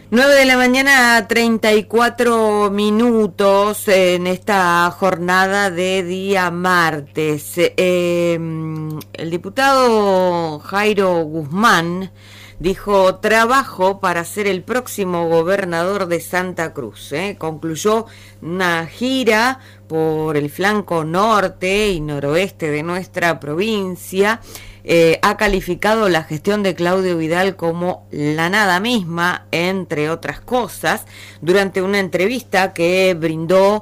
9 de la mañana, 34 minutos en esta jornada de día martes. El diputado Jairo Guzmán dijo: trabajo para ser el próximo gobernador de Santa Cruz. Concluyó una gira por el flanco norte y noroeste de nuestra provincia. Ha calificado la gestión de Claudio Vidal como la nada misma, entre otras cosas, durante una entrevista que brindó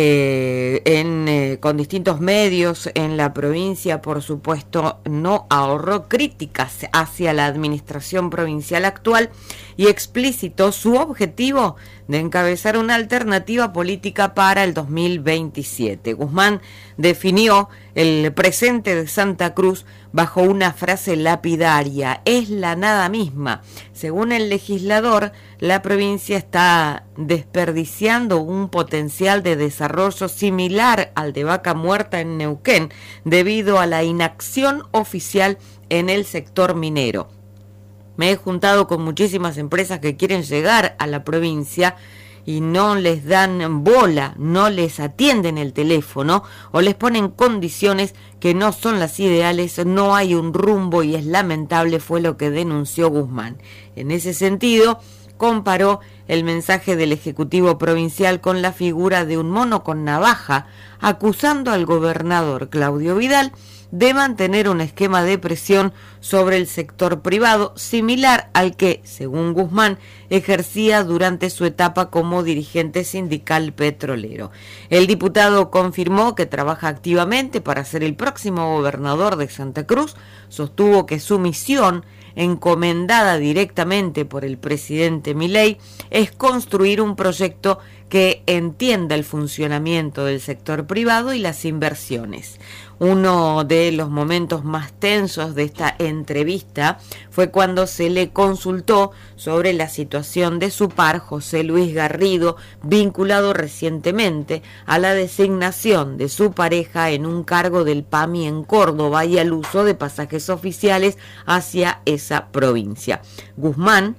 con distintos medios en la provincia. Por supuesto, no ahorró críticas hacia la administración provincial actual y explicitó su objetivo de encabezar una alternativa política para el 2027. Guzmán definió el presente de Santa Cruz bajo una frase lapidaria: es la nada misma. Según el legislador, la provincia está desperdiciando un potencial de desarrollo similar al de Vaca Muerta en Neuquén debido a la inacción oficial en el sector minero. Me he juntado con muchísimas empresas que quieren llegar a la provincia y no les dan bola, no les atienden el teléfono o les ponen condiciones que no son las ideales. No hay un rumbo y es lamentable, fue lo que denunció Guzmán. En ese sentido, comparó el mensaje del Ejecutivo Provincial con la figura de un mono con navaja, acusando al gobernador Claudio Vidal de mantener un esquema de presión sobre el sector privado similar al que, según Guzmán, ejercía durante su etapa como dirigente sindical petrolero. El diputado confirmó que trabaja activamente para ser el próximo gobernador de Santa Cruz. Sostuvo que su misión, encomendada directamente por el presidente Milei, es construir un proyecto que entienda el funcionamiento del sector privado y las inversiones. Uno de los momentos más tensos de esta entrevista fue cuando se le consultó sobre la situación de su par, José Luis Garrido, vinculado recientemente a la designación de su pareja en un cargo del PAMI en Córdoba y al uso de pasajes oficiales hacia esa provincia. Guzmán,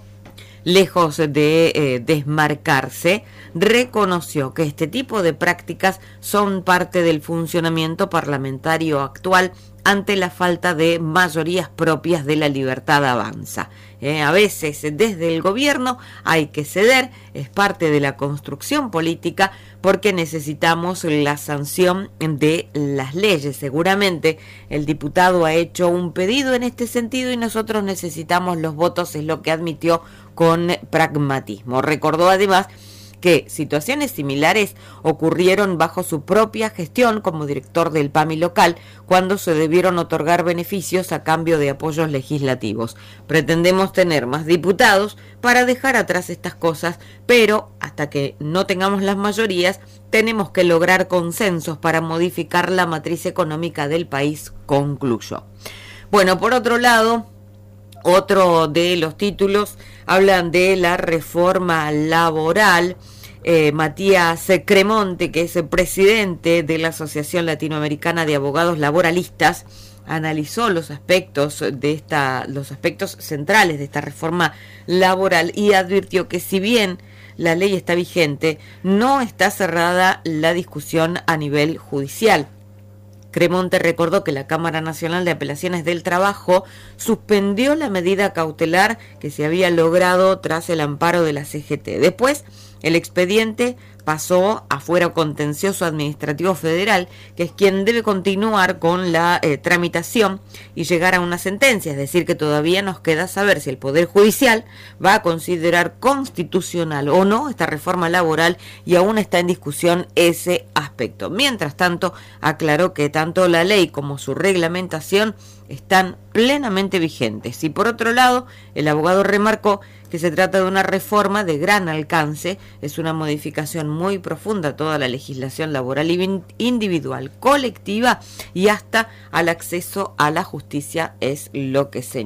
lejos de desmarcarse, reconoció que este tipo de prácticas son parte del funcionamiento parlamentario actual ante la falta de mayorías propias de La Libertad Avanza. A veces desde el gobierno hay que ceder, es parte de la construcción política, porque necesitamos la sanción de las leyes. Seguramente el diputado ha hecho un pedido en este sentido y nosotros necesitamos los votos, es lo que admitió con pragmatismo. Recordó además que situaciones similares ocurrieron bajo su propia gestión como director del PAMI local, cuando se debieron otorgar beneficios a cambio de apoyos legislativos. Pretendemos tener más diputados para dejar atrás estas cosas, pero hasta que no tengamos las mayorías, tenemos que lograr consensos para modificar la matriz económica del país, concluyó. Bueno, por otro lado, otro de los títulos hablan de la reforma laboral. Matías Cremonte, que es el presidente de la Asociación Latinoamericana de Abogados Laboralistas, analizó los aspectos centrales de esta reforma laboral y advirtió que, si bien la ley está vigente, no está cerrada la discusión a nivel judicial. Cremonte recordó que la Cámara Nacional de Apelaciones del Trabajo suspendió la medida cautelar que se había logrado tras el amparo de la CGT. Después, el expediente pasó a fuero contencioso administrativo federal, que es quien debe continuar con la tramitación y llegar a una sentencia. Es decir, que todavía nos queda saber si el Poder Judicial va a considerar constitucional o no esta reforma laboral, y aún está en discusión ese aspecto. Mientras tanto, aclaró que tanto la ley como su reglamentación están plenamente vigentes. Y por otro lado, el abogado remarcó que se trata de una reforma de gran alcance, es una modificación muy profunda a toda la legislación laboral individual, colectiva y hasta al acceso a la justicia, es lo que señaló.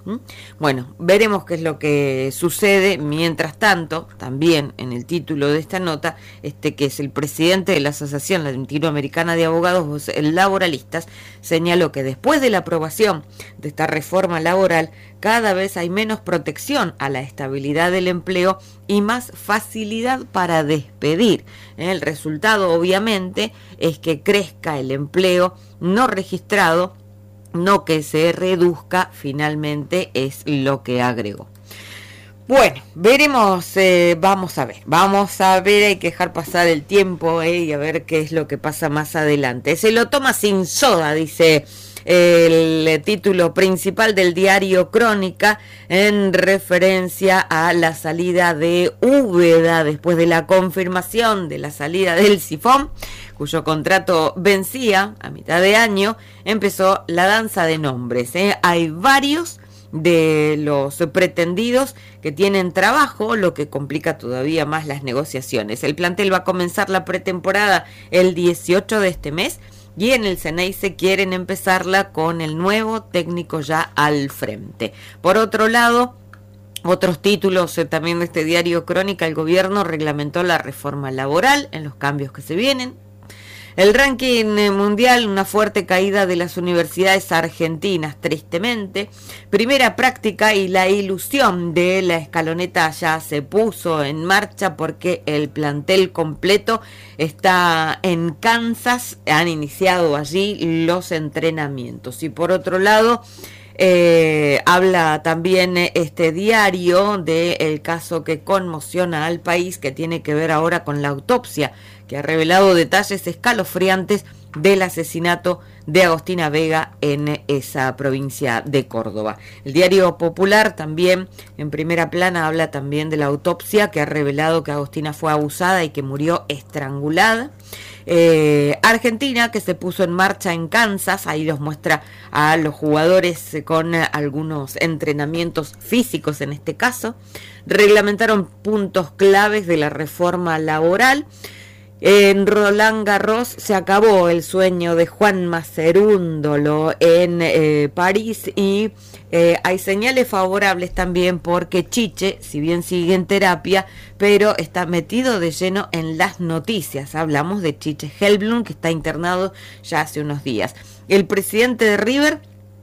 Bueno, veremos qué es lo que sucede. Mientras tanto, también en el título de esta nota, que es el presidente de la Asociación Latinoamericana de Abogados Laboralistas, señaló que después de la aprobación de esta reforma laboral, cada vez hay menos protección a la estabilidad del empleo y más facilidad para despedir. El resultado, obviamente, es que crezca el empleo no registrado, no que se reduzca, finalmente es lo que agregó. Bueno, veremos, vamos a ver, hay que dejar pasar el tiempo y a ver qué es lo que pasa más adelante. Se lo toma sin soda, dice el título principal del diario Crónica, en referencia a la salida de Úbeda después de la confirmación de la salida del Sifón, cuyo contrato vencía a mitad de año. Empezó la danza de nombres. Hay varios de los pretendidos que tienen trabajo, lo que complica todavía más las negociaciones. El plantel va a comenzar la pretemporada el 18 de este mes y en el Ceneice quieren empezarla con el nuevo técnico ya al frente. Por otro lado, otros títulos también de este diario Crónica: el gobierno reglamentó la reforma laboral en los cambios que se vienen. El ranking mundial, una fuerte caída de las universidades argentinas, tristemente. Primera práctica y la ilusión de la escaloneta ya se puso en marcha porque el plantel completo está en Kansas. Han iniciado allí los entrenamientos. Y por otro lado, habla también este diario del caso que conmociona al país, que tiene que ver ahora con la autopsia, que ha revelado detalles escalofriantes del asesinato de Agostina Vega en esa provincia de Córdoba. El diario Popular también en primera plana habla también de la autopsia que ha revelado que Agostina fue abusada y que murió estrangulada. Argentina, que se puso en marcha en Kansas, ahí los muestra a los jugadores con algunos entrenamientos físicos en este caso. Reglamentaron puntos claves de la reforma laboral. En Roland Garros se acabó el sueño de Juanma Cerúndolo en París y hay señales favorables también porque Chiche, si bien sigue en terapia, pero está metido de lleno en las noticias. Hablamos de Chiche Hellblum, que está internado ya hace unos días. El presidente de River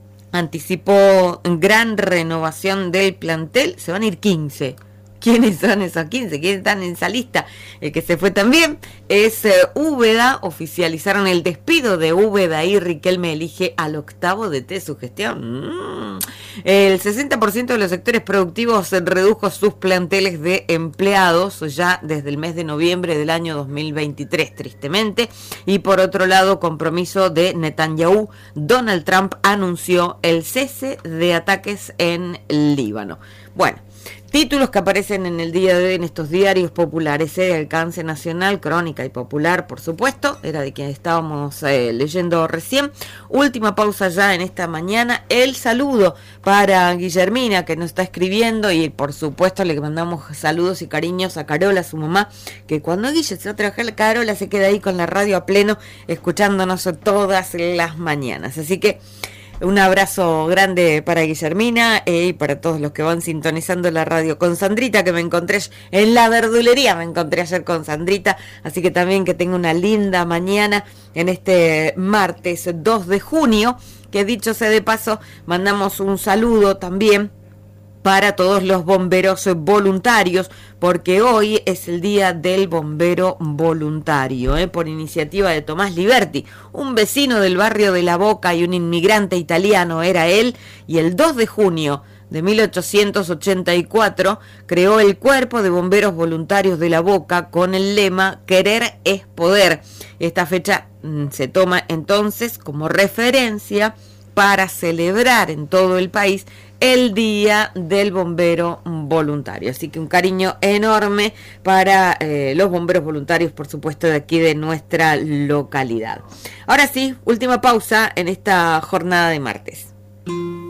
anticipó gran renovación del plantel. Se van a ir 15. ¿Quiénes son esos 15? ¿Quiénes están en esa lista? El que se fue también es Úbeda. Oficializaron el despido de Úbeda y Riquelme elige al octavo DT de su gestión. El 60% de los sectores productivos redujo sus planteles de empleados ya desde el mes de noviembre del año 2023, tristemente. Y por otro lado, compromiso de Netanyahu. Donald Trump anunció el cese de ataques en Líbano. Bueno, títulos que aparecen en el día de hoy en estos diarios populares de alcance nacional, Crónica y Popular, por supuesto, era de quien estábamos leyendo recién. Última pausa ya en esta mañana. El saludo para Guillermina, que nos está escribiendo, y por supuesto le mandamos saludos y cariños a Carola, su mamá, que cuando Guille se va a trabajar, Carola se queda ahí con la radio a pleno, escuchándonos todas las mañanas. Así que un abrazo grande para Guillermina y para todos los que van sintonizando la radio. Con Sandrita, que me encontré en la verdulería, me encontré ayer con Sandrita, así que también que tenga una linda mañana en este martes 2 de junio, que dicho sea de paso, mandamos un saludo también para todos los bomberos voluntarios, porque hoy es el día del bombero voluntario, por iniciativa de Tomás Liberti, un vecino del barrio de La Boca y un inmigrante italiano era él, y el 2 de junio de 1884 creó el Cuerpo de Bomberos Voluntarios de La Boca con el lema "Querer es poder". Esta fecha se toma entonces como referencia para celebrar en todo el país el Día del Bombero Voluntario. Así que un cariño enorme para los bomberos voluntarios, por supuesto, de aquí de nuestra localidad. Ahora sí, última pausa en esta jornada de martes.